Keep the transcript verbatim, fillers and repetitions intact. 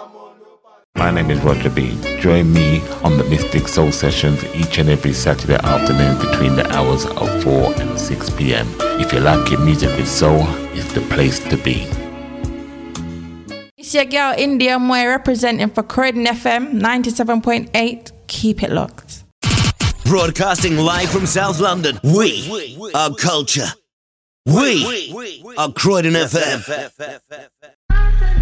My name is Roger B. Join me on the Mystic Soul Sessions each and every Saturday afternoon between the hours of four and six p.m. If you like your music with soul, it's the place to be. It's your girl India Moy representing for Croydon F M ninety-seven point eight. Keep it locked. Broadcasting live from South London, we are culture. We are Croydon F M.